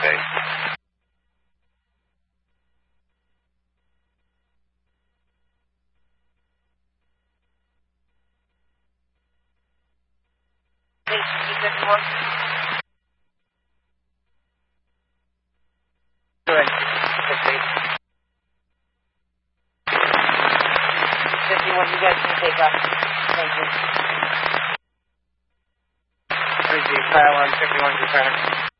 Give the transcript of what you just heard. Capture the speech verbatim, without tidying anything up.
Okay. Good. fifty-one, you guys can take off. Thank you. Three G, fire alarm fifty-one, return.